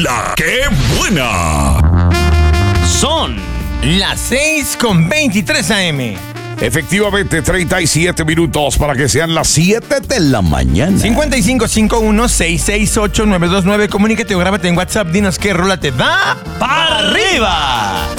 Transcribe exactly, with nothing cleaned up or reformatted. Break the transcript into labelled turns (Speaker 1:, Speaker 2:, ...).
Speaker 1: ¡La que buena!
Speaker 2: Son las seis con veintitrés A M.
Speaker 1: Efectivamente, treinta y siete minutos para que sean las siete de la mañana.
Speaker 2: cincuenta y cinco cincuenta y uno, seiscientos sesenta y ocho, novecientos veintinueve. Comunícate o grábate en WhatsApp. Dinos qué rola te da para arriba.